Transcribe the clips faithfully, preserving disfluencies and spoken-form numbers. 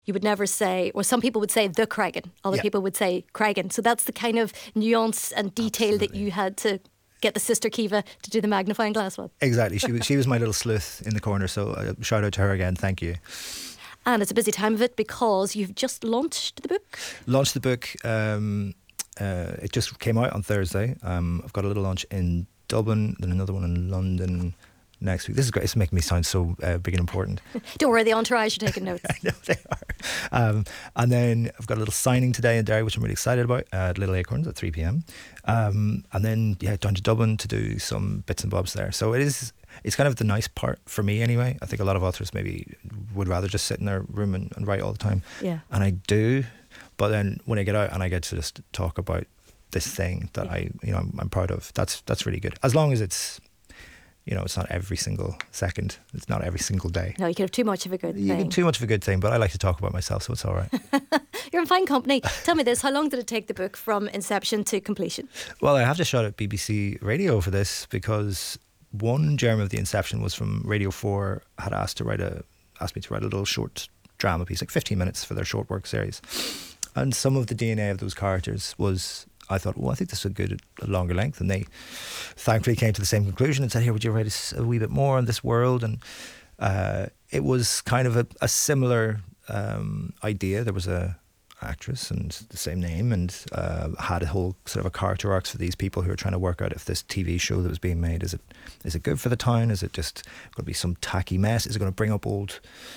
You would never say, or some people would say the Cragen, other Yeah. people would say Cragen. So that's the kind of nuance and detail that Absolutely. you had to get the sister Kiva to do the magnifying glass with. Exactly. She was she was my little sleuth in the corner. So uh, shout out to her again. Thank you. And it's a busy time of it because you've just launched the book. Launched the book. Um, uh, it just came out on Thursday. Um, I've got a little launch in Dublin, then another one in London next week. This is great. It's making me sound so uh, big and important. Don't worry, the entourage are taking notes. I know they are. Um, and then I've got a little signing today in Derry, which I'm really excited about, at Little Acorns at three p.m. Um, and then, yeah, down to Dublin to do some bits and bobs there. So it is, it's kind of the nice part for me anyway. I think a lot of authors maybe would rather just sit in their room and, and write all the time. Yeah. And I do. But then when I get out and I get to just talk about this thing that Yeah. I, you know, I'm, I'm proud of, that's that's really good. As long as it's, you know, it's not every single second. It's not every single day. No, you could have too much of a good You thing. get too much of a good thing, but I like to talk about myself, so it's all right. You're in fine company. Tell me this, how long did it take the book from inception to completion? Well, I have to shout out B B C Radio for this because one germ of the inception was from Radio four had asked to write a asked me to write a little short drama piece, like fifteen minutes for their short work series. And some of the D N A of those characters was, I thought, well, I think this is a good a longer length. And they thankfully came to the same conclusion and said, here, would you write a, s- a wee bit more on this world? And uh, it was kind of a, a similar um, idea. There was a actress and the same name and uh, had a whole sort of a character arcs for these people who are trying to work out if this T V show that was being made, is it is it good for the town? Is it just going to be some tacky mess? Is it going to bring up old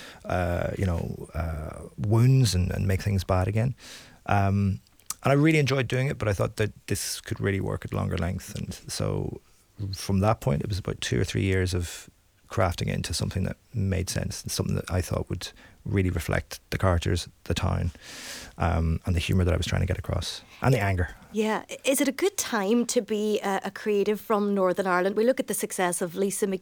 uh, you know uh, wounds and, and make things bad again? Um, and I really enjoyed doing it, but I thought that this could really work at longer length. And so from that point, it was about two or three years of crafting it into something that made sense and something that I thought would really reflect the characters, the town, um, and the humour that I was trying to get across, and the anger. Yeah. Is it a good time to be a, a creative from Northern Ireland? We look at the success of Lisa McGee